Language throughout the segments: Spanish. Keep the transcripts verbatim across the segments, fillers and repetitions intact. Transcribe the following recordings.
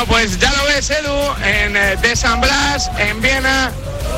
pues ya lo ves, Edu, en eh, de San Blas, en Viena,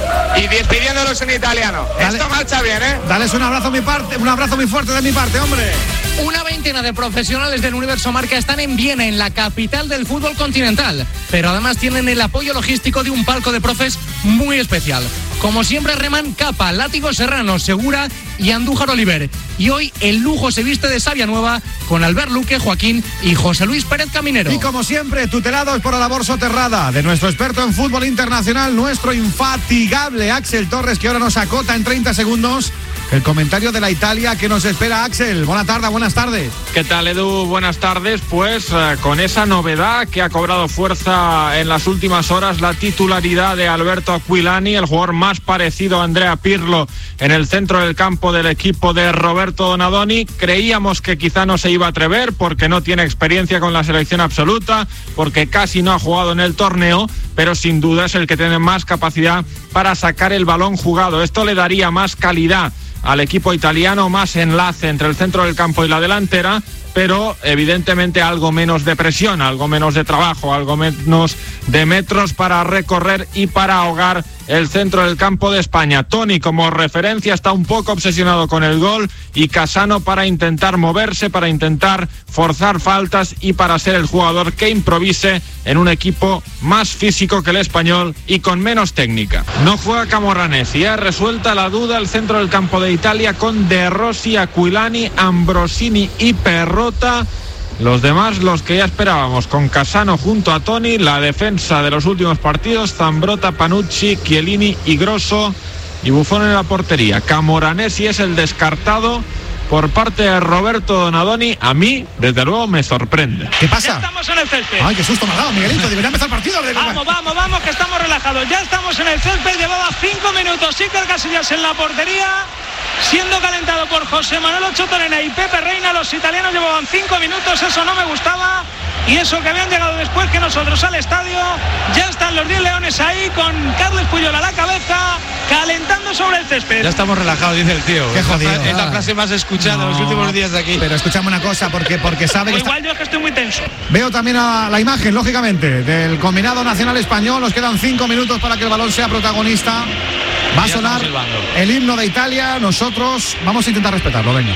y despidiéndolos en italiano. Dale, esto marcha bien, ¿eh? Dales un abrazo mi parte, un abrazo muy fuerte de mi parte, hombre. Una veintena de profesionales del Universo Marca están en Viena, en la capital del fútbol continental, pero además tienen el apoyo logístico de un palco de profes muy especial. Como siempre reman Capa, Látigo Serrano, Segura y Andújar Oliver. Y hoy el lujo se viste de savia nueva con Albert Luque, Joaquín y José Luis Pérez Caminero. Y como siempre, tutelados por la labor soterrada de nuestro experto en fútbol internacional, nuestro infatigable Axel Torres, que ahora nos acota en treinta segundos el comentario de la Italia que nos espera. Axel, buena tarde, buenas tardes. ¿Qué tal, Edu? Buenas tardes. Pues eh, con esa novedad que ha cobrado fuerza en las últimas horas, la titularidad de Alberto Aquilani, el jugador más parecido a Andrea Pirlo en el centro del campo del equipo de Roberto Donadoni. Creíamos que quizá no se iba a atrever porque no tiene experiencia con la selección absoluta, porque casi no ha jugado en el torneo, pero sin duda es el que tiene más capacidad para sacar el balón jugado. Esto le daría más calidad al equipo italiano, más enlace entre el centro del campo y la delantera, pero evidentemente algo menos de presión, algo menos de trabajo, algo menos de metros para recorrer y para ahogar el centro del campo de España. Toni, como referencia, está un poco obsesionado con el gol, y Cassano para intentar moverse, para intentar forzar faltas y para ser el jugador que improvise en un equipo más físico que el español y con menos técnica. No juega Camoranesi, ¿eh? Resuelta la duda el centro del campo de Italia con De Rossi, Aquilani, Ambrosini y Perrotta. Los demás, los que ya esperábamos, con Cassano junto a Toni, la defensa de los últimos partidos, Zambrotta, Panucci, Chiellini y Grosso, y Buffon en la portería. Camoranesi es el descartado por parte de Roberto Donadoni. A mí, desde luego, me sorprende. ¿Qué pasa? Ya estamos en el césped. Ay, qué susto me ha dado, Miguelito. Debería empezar el partido. Vamos, vamos, vamos, que estamos relajados. Ya estamos en el césped. Llevaba cinco minutos Iker Casillas en la portería, siendo calentado por José Manuel Ocho Torena y Pepe Reina. Los italianos llevaban cinco minutos, eso no me gustaba. Y eso que habían llegado después que nosotros al estadio. Ya están los diez leones ahí con Carles Puyol a la cabeza, calentando sobre el césped. Ya estamos relajados, dice el tío. Qué jodido. Es la frase más escuchada no, en los últimos días de aquí. Pero escúchame una cosa, porque, porque sabe que igual está... yo es que estoy muy tenso. Veo también a la imagen, lógicamente, del combinado nacional español. Nos quedan cinco minutos para que el balón sea protagonista. Va a sonar el himno de Italia. Nosotros vamos a intentar respetarlo, venga.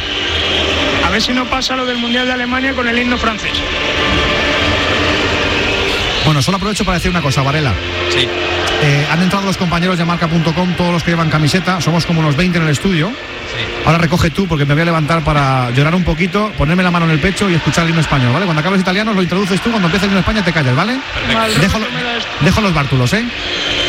A ver si no pasa lo del Mundial de Alemania con el himno francés. Bueno, solo aprovecho para decir una cosa, Varela. Sí. Eh, han entrado los compañeros de marca punto com, todos los que llevan camiseta. Somos como unos veinte en el estudio. Sí. Ahora recoge tú, porque me voy a levantar para llorar un poquito, ponerme la mano en el pecho y escuchar el himno español, ¿vale? Cuando acabes italiano lo introduces tú, cuando empiece el himno de España te callas, ¿vale? Dejo, dejo los bártulos, ¿eh?